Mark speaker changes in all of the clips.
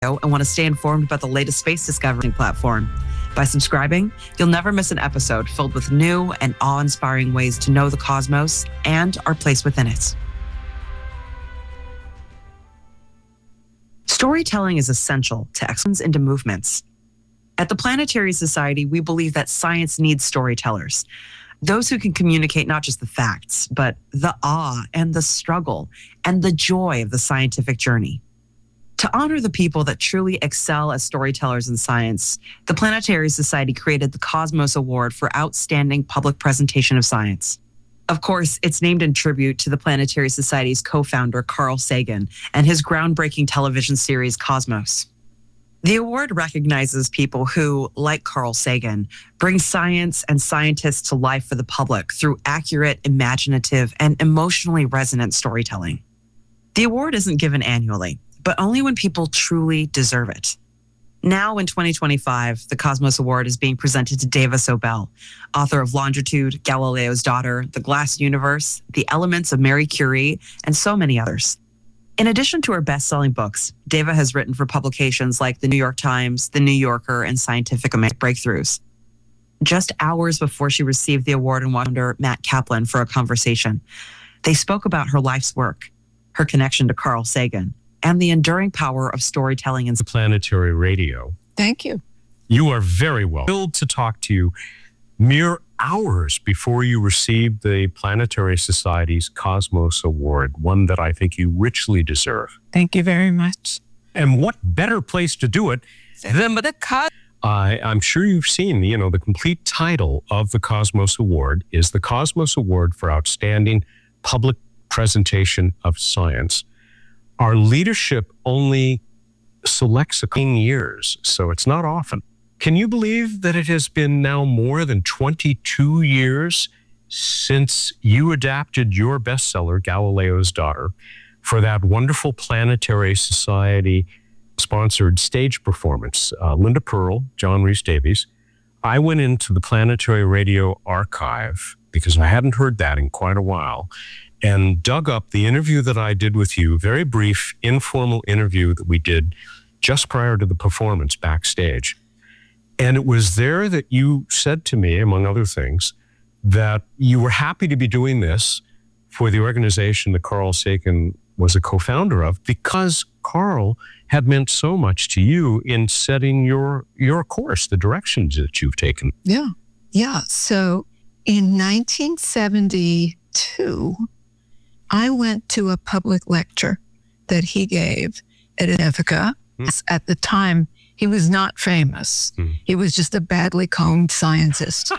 Speaker 1: and want to stay informed about the latest space discovery platform. By subscribing, you'll never miss an episode filled with new and awe-inspiring ways to know the cosmos and our place within it. Storytelling is essential to excellence into movements. At the Planetary Society, we believe that science needs storytellers, those who can communicate not just the facts, but the awe and the struggle and the joy of the scientific journey. To honor the people that truly excel as storytellers in science, the Planetary Society created the Cosmos Award for Outstanding Public Presentation of Science. Of course, it's named in tribute to the Planetary Society's co-founder, Carl Sagan, and his groundbreaking television series, Cosmos. The award recognizes people who, like Carl Sagan, bring science and scientists to life for the public through accurate, imaginative, and emotionally resonant storytelling. The award isn't given annually, but only when people truly deserve it. Now in 2025, the Cosmos Award is being presented to Dava Sobel, author of Longitude, Galileo's Daughter, The Glass Universe, The Elements of Marie Curie, and so many others. In addition to her best-selling books, Dava has written for publications like The New York Times, The New Yorker, and Scientific Breakthroughs. Just hours before she received the award and walked under Matt Kaplan for a conversation, they spoke about her life's work, her connection to Carl Sagan, and the enduring power of storytelling in
Speaker 2: Planetary Radio.
Speaker 3: Thank you.
Speaker 2: You are very well. Thrilled to talk to you mere hours before you received the Planetary Society's Cosmos Award, one that I think you richly deserve.
Speaker 3: Thank you very much.
Speaker 2: And what better place to do it than the I'm sure you've seen, the complete title of the Cosmos Award is the Cosmos Award for Outstanding Public Presentation of Science. Our leadership only selects 10 years, so it's not often. Can you believe that it has been now more than 22 years since you adapted your bestseller, Galileo's Daughter, for that wonderful Planetary Society-sponsored stage performance? Linda Pearl, John Rhys Davies. I went into the Planetary Radio archive because I hadn't heard that in quite a while, and dug up the interview that I did with you, very brief, informal interview that we did just prior to the performance backstage. And it was there that you said to me, among other things, that you were happy to be doing this for the organization that Carl Sagan was a co-founder of, because Carl had meant so much to you in setting your course, the directions that you've taken.
Speaker 3: Yeah. So in 1972, I went to a public lecture that he gave at Ithaca. At the time, he was not famous. He was just a badly combed scientist.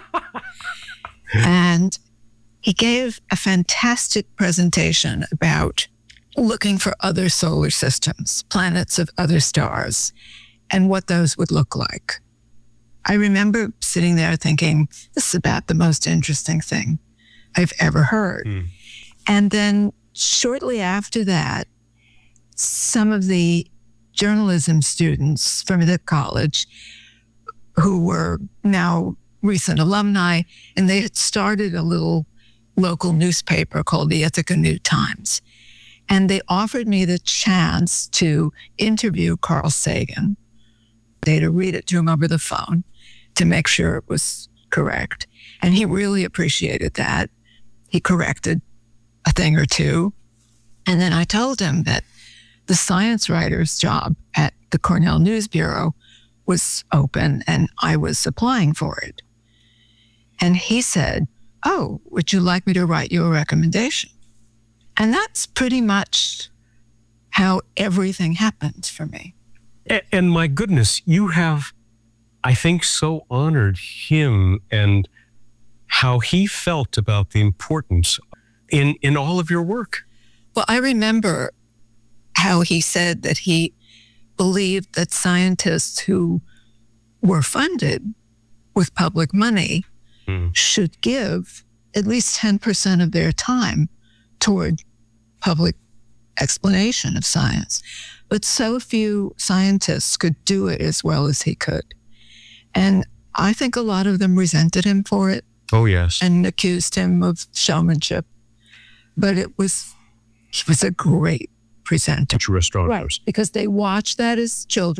Speaker 3: And he gave a fantastic presentation about looking for other solar systems, planets of other stars, and what those would look like. I remember sitting there thinking, this is about the most interesting thing I've ever heard. And then shortly after that, some of the journalism students from the college who were now recent alumni, and they had started a little local newspaper called the Ithaca New Times. And they offered me the chance to interview Carl Sagan. They had to read it to him over the phone to make sure it was correct. And he really appreciated that. He corrected a thing or two. And then I told him that the science writer's job at the Cornell News Bureau was open and I was applying for it. And he said, "Oh, would you like me to write you a recommendation?" And that's pretty much how everything happened for me.
Speaker 2: And my goodness, you have, I think, so honored him and how he felt about the importance in all of your work.
Speaker 3: Well, I remember how he said that he believed that scientists who were funded with public money should give at least 10% of their time toward public explanation of science. But so few scientists could do it as well as he could. And I think a lot of them resented him for it.
Speaker 2: Oh, yes.
Speaker 3: And accused him of showmanship. But he was a great presenter.
Speaker 2: True astronomers.
Speaker 3: Right, because they watched that as children.